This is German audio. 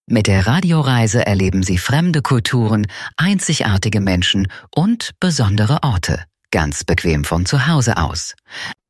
Mit der Radioreise erleben Sie fremde Kulturen, einzigartige Menschen und besondere Orte. Ganz bequem von zu Hause aus.